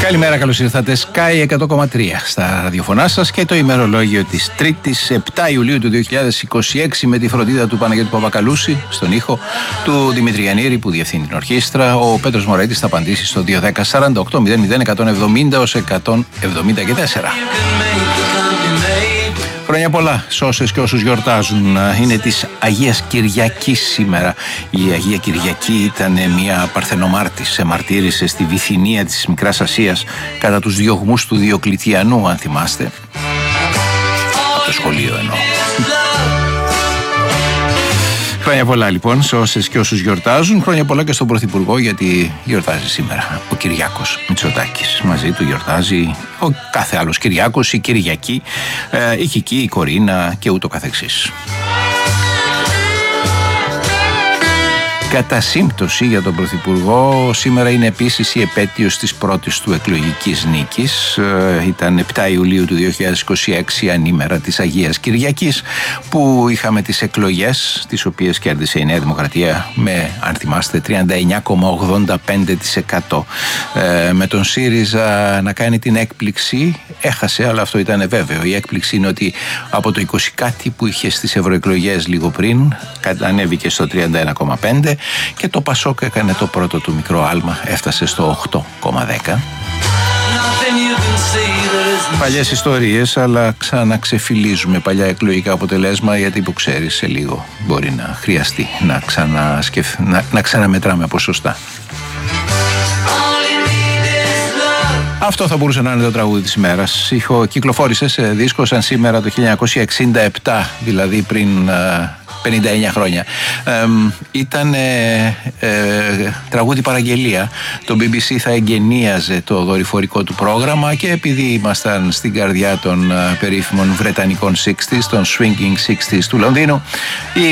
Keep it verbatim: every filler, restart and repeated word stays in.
Καλημέρα, καλώς ήρθατε. Sky εκατό κόμμα τρία στα ραδιοφωνά σας και το ημερολόγιο της Τρίτης επτά Ιουλίου του δύο χιλιάδες είκοσι έξι με τη φροντίδα του Παναγιώτη Παπακαλούση στον ήχο, του Δημήτρη Γιαννήρη που διευθύνει την ορχήστρα. Ο Πέτρος Μωρέτης θα απαντήσει στο δύο δέκα σαράντα οκτώ μηδέν μηδέν εκατόν εβδομήντα ως εκατόν εβδομήντα τέσσερα. Χρόνια πολλά σε όσες και όσους γιορτάζουν. Είναι της Αγίας Κυριακής σήμερα. Η Αγία Κυριακή ήταν μια παρθενομάρτης. Μαρτύρησε στη Βυθινία της Μικράς Ασίας κατά τους διωγμούς του Διοκλητιανού, αν θυμάστε. Από το σχολείο εννοώ. Χρόνια πολλά λοιπόν σε όσες και όσους γιορτάζουν. Χρόνια πολλά και στον Πρωθυπουργό, γιατί γιορτάζει σήμερα ο Κυριάκος Μητσοτάκης. Μαζί του γιορτάζει ο κάθε άλλος Κυριάκος, η Κυριακή, η Κική, η Κορίνα και ούτω καθεξής. Κατά σύμπτωση για τον Πρωθυπουργό, σήμερα είναι επίσης η επέτειος της πρώτης του εκλογικής νίκης. Ε, ήταν επτά Ιουλίου του δύο χιλιάδες είκοσι έξι, ανήμερα της Αγίας Κυριακής, που είχαμε τις εκλογές, τις οποίες κέρδισε η Νέα Δημοκρατία με, αν θυμάστε, τριάντα εννιά κόμμα ογδόντα πέντε τοις εκατό. Ε, με τον ΣΥΡΙΖΑ να κάνει την έκπληξη, έχασε, αλλά αυτό ήταν βέβαιο. Η έκπληξη είναι ότι από το είκοσι κάτι που είχε στις ευρωεκλογές λίγο πριν, ανέβηκε στο τριάντα ένα κόμμα πέντε. Και το Πασόκ έκανε το πρώτο του μικρό άλμα, έφτασε στο οκτώ κόμμα δέκα. Παλιές ιστορίες, αλλά ξαναξεφυλίζουμε παλιά εκλογικά αποτελέσματα, γιατί που ξέρεις, σε λίγο μπορεί να χρειαστεί να, ξανασκεφ... να... να ξαναμετράμε ποσοστά. Αυτό θα μπορούσε να είναι το τραγούδι της ημέρας. Κυκλοφόρησε σε δίσκο σαν σήμερα το χίλια εννιακόσια εξήντα επτά, δηλαδή πριν πενήντα εννιά χρόνια. Ε, ήταν ε, ε, τραγούδι παραγγελία. Το μπι μπι σι θα εγγενίαζε το δορυφορικό του πρόγραμμα, και επειδή ήμασταν στην καρδιά των ε, περίφημων βρετανικών εξήντα, των swinging εξήντα του Λονδίνου, η